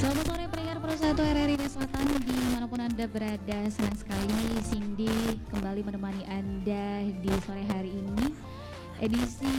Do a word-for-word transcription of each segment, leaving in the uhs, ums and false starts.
Selamat sore pendengar Pro satu R R I Selatan dimanapun Anda berada. Senang sekali Cindy kembali menemani Anda di sore hari ini. Edisi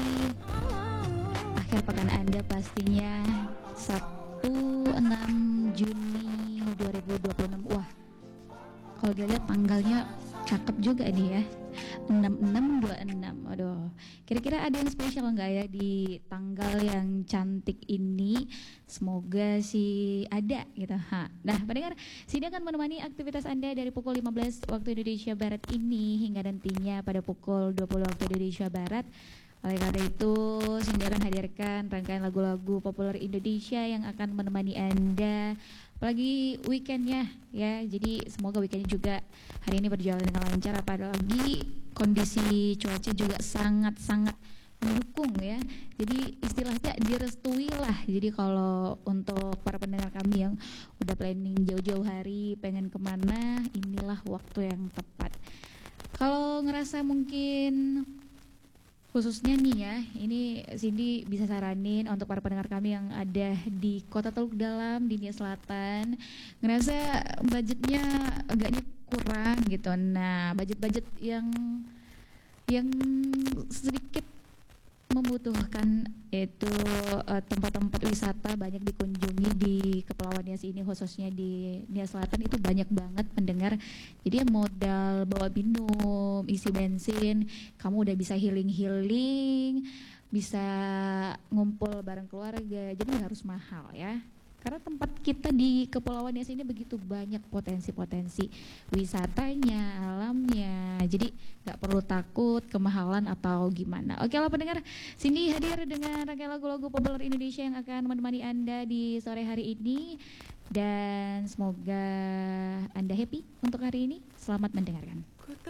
akhir pekan Anda pastinya Sabtu enam Juni dua ribu dua puluh enam. Wah, kalau dilihat tanggalnya cakep juga nih ya, enam enam dua enam. Aduh, kira-kira ada yang spesial nggak ya di tanggal yang cantik ini? Semoga sih ada gitu. Ha. Nah, pendengar, Cindy akan menemani aktivitas Anda dari pukul lima belas waktu Indonesia Barat ini hingga nantinya pada pukul dua puluh waktu Indonesia Barat. Oleh karena itu, Cindy akan hadirkan rangkaian lagu-lagu populer Indonesia yang akan menemani Anda apalagi weekendnya ya. Jadi semoga weekendnya juga hari ini berjalan dengan lancar, apalagi kondisi cuaca juga sangat-sangat mendukung ya. Jadi istilahnya direstui lah. Jadi kalau untuk para pendengar kami yang udah planning jauh-jauh hari pengen kemana, inilah waktu yang tepat. Kalau ngerasa mungkin khususnya nih ya, ini Cindy bisa saranin untuk para pendengar kami yang ada di Kota Teluk Dalam, di Nia Selatan, ngerasa budgetnya agaknya kurang gitu. Nah, budget-budget yang yang sedikit membutuhkan itu uh, tempat-tempat wisata banyak dikunjungi di Kepulauan Nias ini, khususnya di Nias Selatan itu banyak banget pendengar. Jadi modal bawa minum, isi bensin, kamu udah bisa healing-healing, bisa ngumpul bareng keluarga, jadi nggak harus mahal ya. Karena tempat kita di Kepulauan Nias ini begitu banyak potensi-potensi wisatanya, alamnya. Jadi nggak perlu takut kemahalan atau gimana. Oke lah pendengar, Cindy hadir dengan rangkaian lagu-lagu populer Indonesia yang akan menemani Anda di sore hari ini. Dan semoga Anda happy untuk hari ini. Selamat mendengarkan.